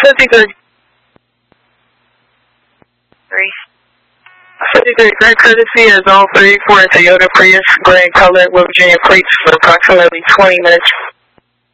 53. 53 Grand Courtesy is all 3 for a Toyota Prius, gray in color with Virginia plates for approximately 20 minutes.